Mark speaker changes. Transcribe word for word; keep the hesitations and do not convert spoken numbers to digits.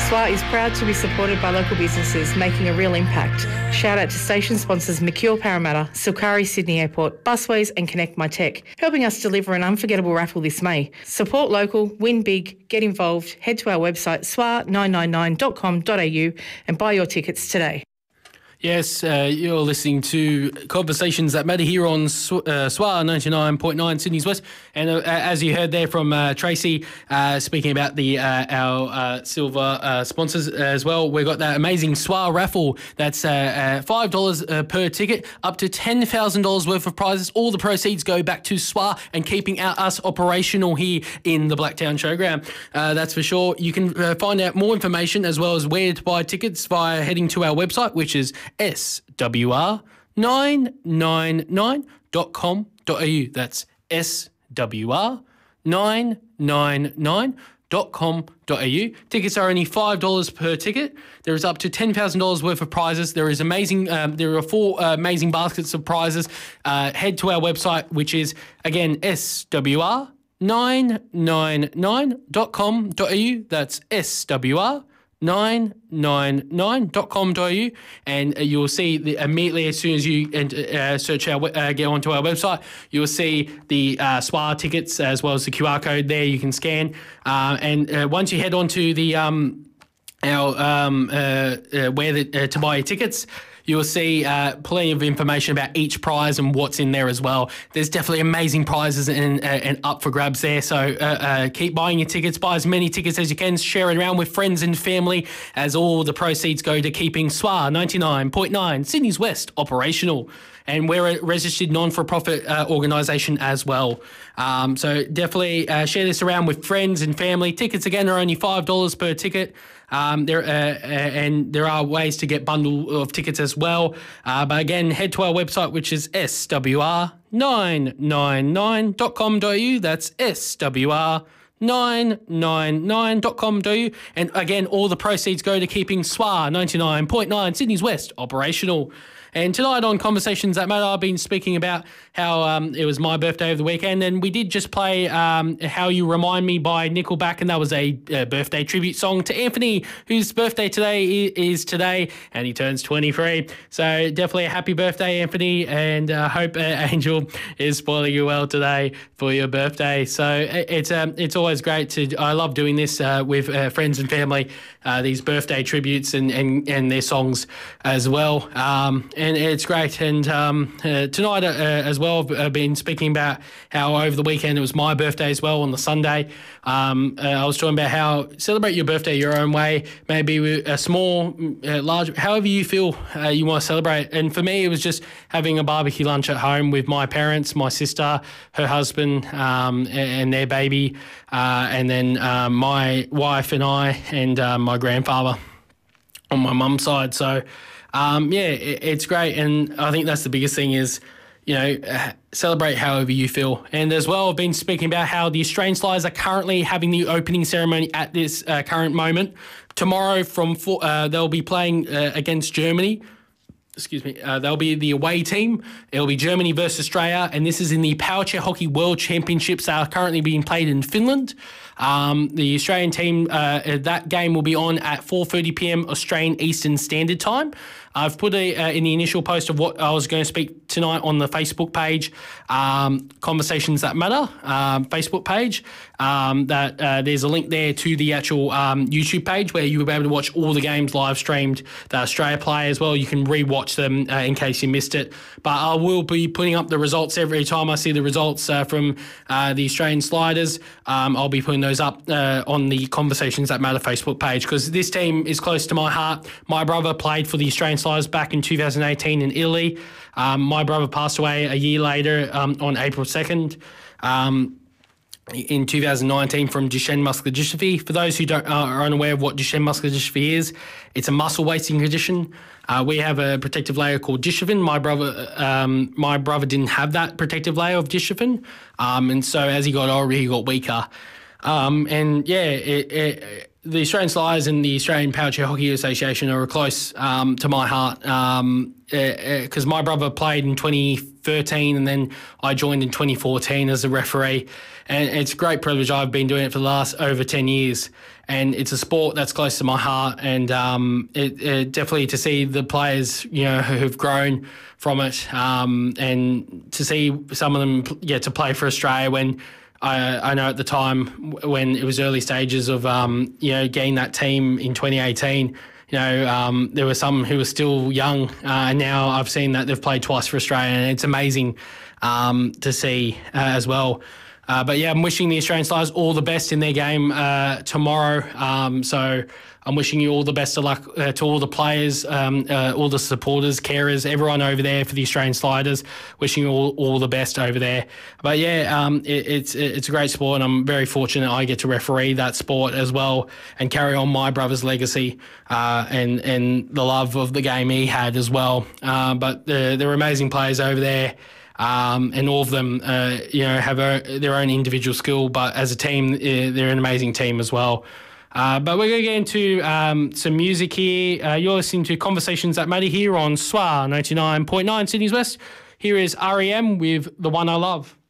Speaker 1: S W A is proud to be supported by local businesses making a real impact. Shout out to station sponsors Mercure Parramatta, Silkari Sydney Airport, Busways and Connect My Tech, helping us deliver an unforgettable raffle this May. Support local, win big, get involved. Head to our website S W A nine nine nine dot com dot a u and buy your tickets today.
Speaker 2: Yes, uh, you're listening to Conversations That Matter here on S- uh, S W A ninety-nine point nine Sydney's West. And uh, as you heard there from uh, Tracy, uh, speaking about the uh, our uh, silver uh, sponsors as well, we've got that amazing S W A raffle. That's uh, uh, five dollars uh, per ticket, up to ten thousand dollars worth of prizes. All the proceeds go back to S W A and keeping our, us operational here in the Blacktown Showground. Uh, that's for sure. You can uh, find out more information as well as where to buy tickets via heading to our website, which is S W R nine nine nine dot com dot a u. That's S W R nine nine nine dot com dot a u. Tickets are only five dollars per ticket. There is up to ten thousand dollars worth of prizes. There is amazing. Um, there are four uh, amazing baskets of prizes. Uh, head to our website, which is, again, S W R nine nine nine dot com dot a u. That's S W R nine nine nine dot com dot a u, and uh, you'll see the, immediately as soon as you uh, search our uh, get onto our website, you'll see the uh, S W A tickets as well as the Q R code there you can scan, uh, and uh, once you head onto the um, our um, uh, uh, where the, uh, to buy your tickets, you'll see uh, plenty of information about each prize and what's in there as well. There's definitely amazing prizes and, uh, and up for grabs there. So uh, uh, keep buying your tickets. Buy as many tickets as you can. Share it around with friends and family as all the proceeds go to keeping S W A ninety-nine point nine Sydney's West operational. And we're a registered non-for-profit uh, organisation as well. Um, so definitely uh, share this around with friends and family. Tickets, again, are only five dollars per ticket. Um, there uh, uh, and there are ways to get bundle of tickets as well. Uh, but again, head to our website, which is S W R nine nine nine dot com dot a u. That's S W R nine nine nine dot com dot a u. And again, all the proceeds go to keeping S W A ninety-nine point nine Sydney's West operational. And tonight on Conversations That Matter, I've been speaking about how um, it was my birthday over the weekend, and we did just play um, How You Remind Me by Nickelback, and that was a, a birthday tribute song to Anthony, whose birthday today is today, and he turns twenty-three. So definitely a happy birthday, Anthony, and I uh, hope uh, Angel is spoiling you well today for your birthday. So it's um, it's always great to, I love doing this uh, with uh, friends and family, uh, these birthday tributes and, and, and their songs as well. Um, And it's great. And um, uh, tonight uh, as well, I've been speaking about how over the weekend it was my birthday as well on the Sunday. Um, uh, I was talking about how celebrate your birthday your own way, maybe a small, uh, large, however you feel uh, you want to celebrate. And for me, it was just having a barbecue lunch at home with my parents, my sister, her husband, um, and their baby, uh, and then uh, my wife and I and uh, my grandfather on my mum's side. So, Um, yeah, it, it's great, and I think that's the biggest thing is, you know, uh, celebrate however you feel. And as well, I've been speaking about how the Australian Sliders are currently having the opening ceremony at this uh, current moment. Tomorrow, from four, uh, they'll be playing uh, against Germany. Excuse me, uh, they'll be the away team. It'll be Germany versus Australia, and this is in the Power Chair Hockey World Championships that are currently being played in Finland. Um, the Australian team, uh, that game will be on at four thirty p.m. Australian Eastern Standard Time. I've put a, uh, in the initial post of what I was going to speak tonight on the Facebook page, um, Conversations That Matter, um, Facebook page, um, that uh, there's a link there to the actual um, YouTube page where you will be able to watch all the games live streamed that Australia play as well. You can re-watch them uh, in case you missed it. But I will be putting up the results every time I see the results uh, from uh, the Australian Sliders. Um, I'll be putting those up uh, on the Conversations That Matter Facebook page because this team is close to my heart. My brother played for the Australian Sliders back in two thousand eighteen in Italy. Um, my brother passed away a year later um, on April second. Um, in two thousand nineteen from Duchenne muscular dystrophy. For those who don't uh, are unaware of what Duchenne muscular dystrophy is, it's a muscle wasting condition. Uh, we have a protective layer called dystrophin. My brother, um, my brother didn't have that protective layer of dystrophin, um, and so as he got older, he got weaker. Um, and yeah, it, it, the Australian Sliders and the Australian Power Chair Hockey Association are close um, to my heart because um, uh, uh, my brother played in twenty thirteen and then I joined in twenty fourteen as a referee. And it's a great privilege. I've been doing it for the last over ten years. And it's a sport that's close to my heart. And um, it, it definitely to see the players, you know, who've grown from it um, and to see some of them get to play for Australia when I, I know at the time when it was early stages of, um, you know, getting that team in twenty eighteen, you know, um, there were some who were still young uh, and now I've seen that they've played twice for Australia and it's amazing um, to see uh, as well. Uh, but yeah, I'm wishing the Australian Sliders all the best in their game uh, tomorrow. Um, so I'm wishing you all the best of luck uh, to all the players, um, uh, all the supporters, carers, everyone over there for the Australian Sliders. Wishing you all, all the best over there. But yeah, um, it, it's it's a great sport, and I'm very fortunate I get to referee that sport as well and carry on my brother's legacy uh, and and the love of the game he had as well. Uh, but uh, there are amazing players over there. Um, and all of them, uh, you know, have a, their own individual skill, but as a team, uh, they're an amazing team as well. Uh, but we're going to get into um, some music here. Uh, you're listening to Conversations That Matter here on S W A ninety-nine point nine Sydney's West. Here is R E M with The One I Love.